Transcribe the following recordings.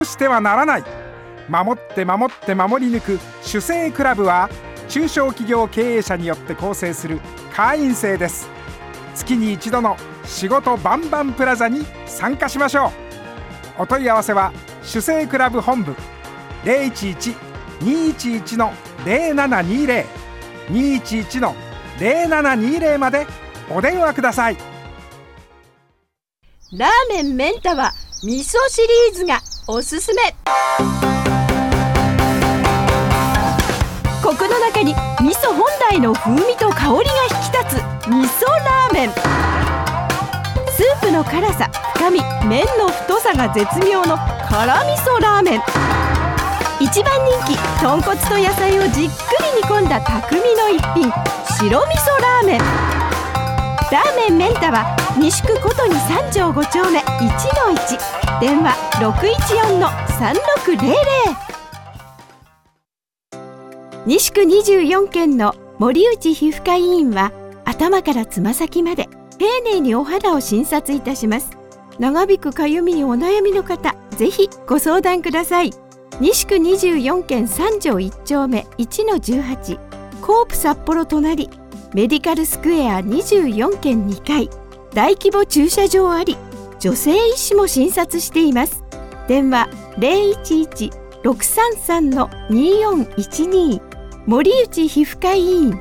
してはならない。守って守って守り抜く主生クラブは、中小企業経営者によって構成する会員制です。月に一度の仕事バンバンプラザに参加しましょう。お問い合わせは主生クラブ本部 011-211-0720 211-0720 までお電話ください。 ラーメンメンタは味噌シリーズがおすすめ。コクの中に味噌本来の風味と香りが引き立つ味噌ラーメン。スープの辛さ、深み、麺の太さが絶妙の辛味噌ラーメン。一番人気、豚骨と野菜をじっくり煮込んだ匠の一品、白味噌ラーメン。ラーメンメンタは西区ことに3条5丁目 1-1、 電話 614-3600。 西区24県の森内皮膚科医院は、頭からつま先まで丁寧にお肌を診察いたします。長引くかゆみにお悩みの方、ぜひご相談ください。西区24県3条1丁目 1-18、 コープ札幌隣、メディカルスクエア24軒2階、大規模駐車場あり、女性医師も診察しています。電話 011-633-2412、 森内皮膚科医院。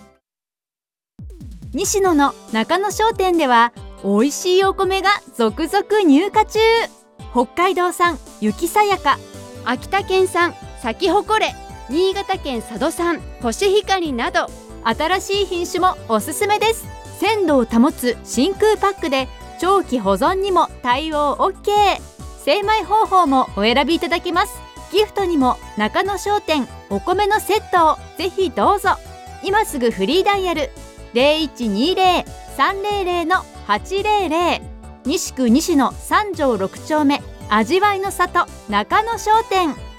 西野の中野商店では、美味しいお米が続々入荷中。北海道産雪さやか、秋田県産咲き誇れ、新潟県佐渡産コシヒカリなど、新しい品種もおすすめです。鮮度を保つ真空パックで、長期保存にも対応 OK。 精米方法もお選びいただけます。ギフトにも中野商店お米のセットをぜひどうぞ。今すぐフリーダイヤル 0120-300-800、 西区西野3条6丁目、味わいの里中野商店。